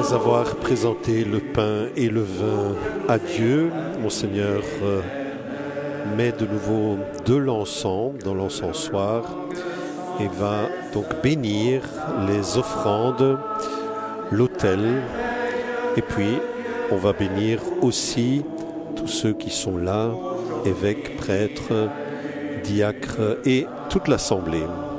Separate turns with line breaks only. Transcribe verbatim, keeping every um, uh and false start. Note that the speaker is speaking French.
Après avoir présenté le pain et le vin à Dieu, Monseigneur euh, met de nouveau de l'encens dans l'encensoir et va donc bénir les offrandes, l'autel, et puis on va bénir aussi tous ceux qui sont là, évêques, prêtres, diacres et toute l'assemblée.